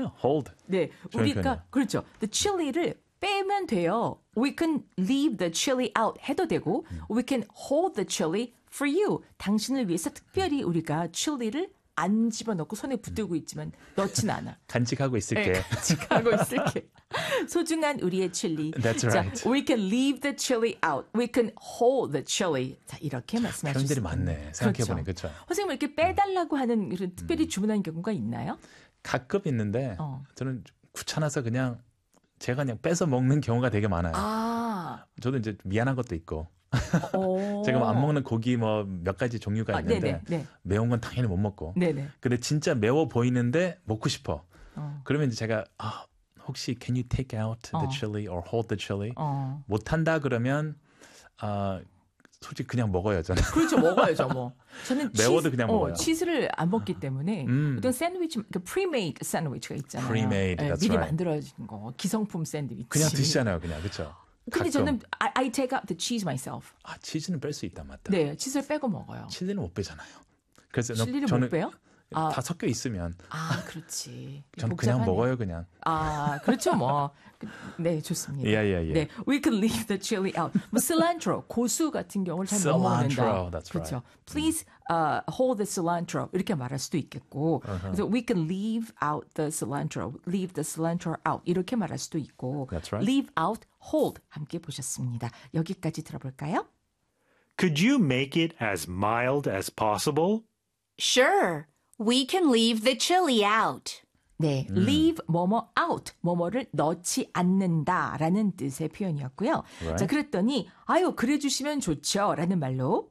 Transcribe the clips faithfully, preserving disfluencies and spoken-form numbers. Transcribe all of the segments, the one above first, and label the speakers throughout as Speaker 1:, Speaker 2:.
Speaker 1: 아, hold.
Speaker 2: 네,
Speaker 1: 좋은
Speaker 2: 우리가
Speaker 1: 표현이에요.
Speaker 2: 그렇죠. The chili를 빼면 돼요. We can leave the chili out 해도 되고,
Speaker 1: 음.
Speaker 2: we can hold the chili for you. 당신을 위해서 특별히 우리가 chili를 안 집어넣고 손에 붙들고 있지만 넣진 않아.
Speaker 1: 간직하고 있을게.
Speaker 2: 네, 간직하고 있을게. 소중한 우리의 칠리.
Speaker 1: That's
Speaker 2: 자,
Speaker 1: right.
Speaker 2: we can leave the chili out. We can hold the chili. 자, 이렇게 말씀하실 수
Speaker 1: 표현들이
Speaker 2: 있습니다.
Speaker 1: 많네. 생각해보니 그렇죠.
Speaker 2: 선생님 이렇게 빼달라고 하는 이런 특별히 주문한 경우가 있나요?
Speaker 1: 가끔 있는데
Speaker 2: 어.
Speaker 1: 저는 귀찮아서 그냥 제가 그냥 뺏어 먹는 경우가 되게 많아요.
Speaker 2: 아,
Speaker 1: 저도 이제 미안한 것도 있고.
Speaker 2: 오.
Speaker 1: 제가 뭐안 먹는 고기 뭐 몇 가지 종류가
Speaker 2: 아,
Speaker 1: 있는데
Speaker 2: 네네, 네.
Speaker 1: 매운 건 당연히 못 먹고.
Speaker 2: 네네.
Speaker 1: 근데 진짜 매워 보이는데 먹고 싶어.
Speaker 2: 어.
Speaker 1: 그러면 이제 제가 아, 혹시 can you take out the
Speaker 2: 어.
Speaker 1: chili or hold the chili?
Speaker 2: 어.
Speaker 1: 못한다 그러면 아, 솔직히 그냥 먹어요 저는.
Speaker 2: 그렇죠, 먹어야죠, 뭐. 저는
Speaker 1: 매워도
Speaker 2: 치즈,
Speaker 1: 그냥
Speaker 2: 어,
Speaker 1: 먹어요.
Speaker 2: 치즈를 안 먹기 때문에
Speaker 1: 음.
Speaker 2: 어떤 샌드위치, 그 프리메이드 샌드위치가 있잖아요.
Speaker 1: Pre-made,
Speaker 2: 예,
Speaker 1: that's
Speaker 2: 미리
Speaker 1: right.
Speaker 2: 만들어진 거, 기성품 샌드위치.
Speaker 1: 그냥 드시잖아요 그냥 그렇죠.
Speaker 2: 근데 저는 I, I take out the cheese myself.
Speaker 1: 아 치즈는 뺄 수 있다 맞다.
Speaker 2: 네, 치즈를 빼고 먹어요.
Speaker 1: 칠리는 못 빼잖아요. 그래서
Speaker 2: 칠리를
Speaker 1: 저는
Speaker 2: 못 빼요? 아.
Speaker 1: 다 섞여 있으면
Speaker 2: 아, 그렇지.
Speaker 1: 저는 그냥
Speaker 2: 복잡하네.
Speaker 1: 먹어요 그냥.
Speaker 2: 아, 그렇죠, 뭐. 그, 네, 좋습니다.
Speaker 1: 예, 예, 예.
Speaker 2: 네, we can leave the chili out. 뭐 cilantro, 고수 같은 경우를 잘 못 먹는다.
Speaker 1: Cilantro, that's
Speaker 2: 그렇죠.
Speaker 1: right.
Speaker 2: Please uh, hold the cilantro 이렇게 말할 수도 있겠고,
Speaker 1: Uh-huh.
Speaker 2: 그래서 we can leave out the cilantro, leave the cilantro out 이렇게 말할 수도 있고,
Speaker 1: That's right.
Speaker 2: leave out, hold 함께 보셨습니다. 여기까지 들어볼까요?
Speaker 3: Could you make it as mild as possible?
Speaker 4: Sure. We can leave the chili out.
Speaker 2: 네, leave 뭐뭐 out, 뭐뭐를 넣지 않는다라는 뜻의 표현이었고요.
Speaker 1: Right.
Speaker 2: 자, 그랬더니 아유, 그래 주시면 좋죠라는 말로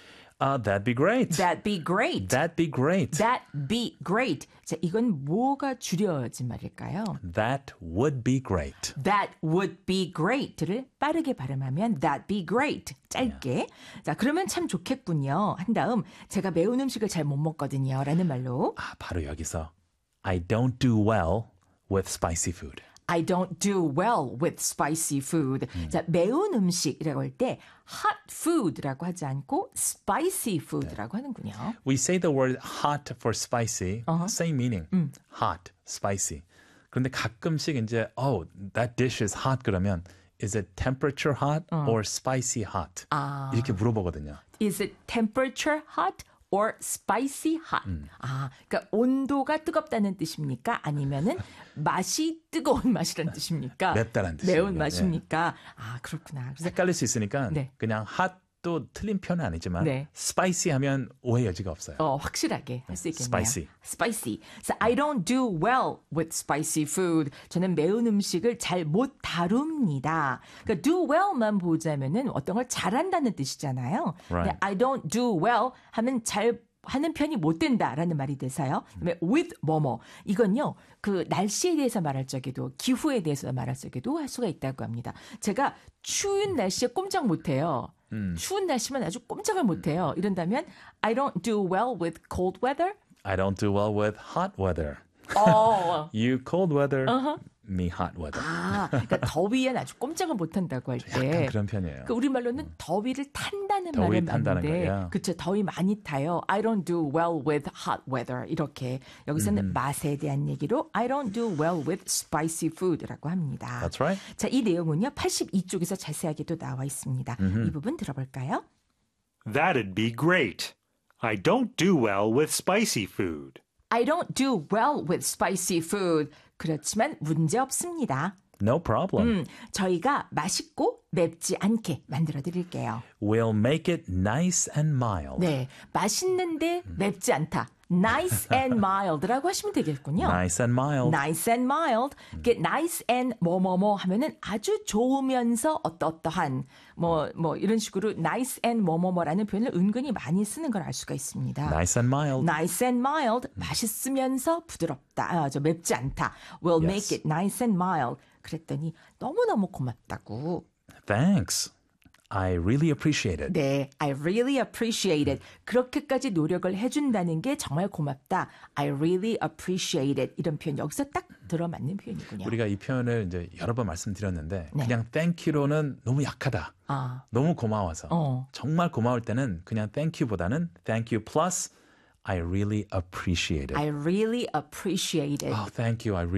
Speaker 1: 아, that'd be great.
Speaker 2: that'd be great.
Speaker 1: That'd be great.
Speaker 2: That'd be great. 자, 이건 뭐가 줄여진 말일까요?
Speaker 1: That would be great.
Speaker 2: That would be great를 빠르게 발음하면 that'd be great. 짧게. 자, 그러면 참 좋겠군요. 한 다음 제가 매운 음식을 잘 못 먹거든요. 라는 말로
Speaker 1: 아, 바로 여기서 I don't do well with spicy food.
Speaker 2: I don't do well with spicy food.
Speaker 1: 음.
Speaker 2: 자, 매운 음식이라고 할 때 hot food라고 하지 않고 spicy food라고 하는군요.
Speaker 1: We say the word hot for spicy, same meaning. hot, spicy. 그런데 가끔씩 이제 oh, that dish is hot 그러면 is it temperature hot or spicy hot?
Speaker 2: 아.
Speaker 1: 이렇게 물어보거든요.
Speaker 2: Is it temperature hot or spicy hot? 아, 그러니까 온도가 뜨겁다는 뜻입니까? 아니면은 맛이 뜨거운 맛이라는 뜻입니까?
Speaker 1: 맵다는 뜻이에요.
Speaker 2: 매운 맛입니까? 아, 그렇구나. 그래서
Speaker 1: 헷갈릴 수 있으니까
Speaker 2: 네.
Speaker 1: 그냥 hot도 틀린 표현은 아니지만
Speaker 2: 네.
Speaker 1: spicy 하면 오해 여지가 없어요.
Speaker 2: 어, 확실하게 할 수 있겠네요.
Speaker 1: Spicy.
Speaker 2: Spicy. So I don't do well with spicy food. 저는 매운 음식을 잘 못 다룹니다. 그러니까 do well만 보자면은 어떤 걸 잘한다는 뜻이잖아요.
Speaker 1: Right.
Speaker 2: 근데 I don't do well 하면 잘 하는 편이 못 된다라는 말이 돼서요. 그다음에 with 뭐뭐 이건요. 그 날씨에 대해서 말할 적에도 기후에 대해서 말할 적에도 할 수가 있다고 합니다. 제가 추운 날씨에 꼼짝 못 해요.
Speaker 1: 음.
Speaker 2: 추운 날씨만 아주 꼼짝을 못 해요. 이런다면 I don't do well with cold weather.
Speaker 1: I don't do well with hot weather.
Speaker 2: 어.
Speaker 1: You cold weather, me hot weather.
Speaker 2: 아, 그러니까 더위엔 아주 꼼짝을 못 한다고 할
Speaker 1: 약간
Speaker 2: 때.
Speaker 1: 그런 편이에요.
Speaker 2: 그 우리말로는 더위를 탄다는
Speaker 1: 더위
Speaker 2: 말은
Speaker 1: 탄다는
Speaker 2: 맞는데,
Speaker 1: 거예요.
Speaker 2: 그쵸, 더위 많이 타요. I don't do well with hot weather. 이렇게 여기서는 맛에 대한 얘기로 I don't do well with spicy food라고 합니다.
Speaker 1: That's right.
Speaker 2: 자, 이 내용은요 팔십이 쪽에서 자세하게 또 나와 있습니다. 이 부분 들어볼까요?
Speaker 3: That'd be great. I don't do well with spicy food.
Speaker 2: I don't do well with spicy food. 그렇지만 문제 없습니다.
Speaker 1: No problem.
Speaker 2: 음, 저희가 맛있고 맵지 않게 만들어 드릴게요.
Speaker 1: We'll make it nice and mild.
Speaker 2: 네, 맛있는데 맵지 않다. Nice and mild라고 하시면 되겠군요.
Speaker 1: Nice and mild.
Speaker 2: Nice and mild. 이게 nice and 뭐뭐뭐 하면은 아주 좋으면서 어떠어떠한 뭐 뭐 이런 식으로 nice and 뭐뭐뭐라는 표현을 은근히 많이 쓰는 걸 알 수가 있습니다.
Speaker 1: Nice and mild.
Speaker 2: Nice and mild. 맛있으면서 부드럽다. 아, 저 맵지 않다. We'll
Speaker 1: Yes.
Speaker 2: make it nice and mild. 그랬더니 너무너무 고맙다고.
Speaker 1: Thanks. I really appreciate it.
Speaker 2: 네, I really appreciate it. 그렇게까지 노력을 해준다는 게 정말 고맙다. I really appreciate it. 이런 표현 여기서 딱 들어맞는 표현이군요.
Speaker 1: 우리가 이 표현을 이제 여러 번 말씀드렸는데
Speaker 2: 네.
Speaker 1: 그냥 thank you로는 너무 약하다.
Speaker 2: 아,
Speaker 1: 너무 고마워서.
Speaker 2: 어.
Speaker 1: 정말 고마울 때는 그냥 thank you보다는 thank you plus I really appreciate it.
Speaker 2: I really appreciate it.
Speaker 1: Oh, thank you. I